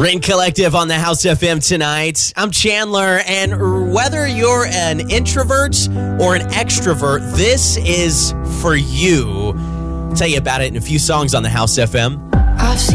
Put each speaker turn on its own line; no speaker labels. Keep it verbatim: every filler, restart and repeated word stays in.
Rain Collective on the House F M tonight. I'm Chandler, and whether you're an introvert or an extrovert, this is for you. I'll tell you about it in a few songs on the House F M.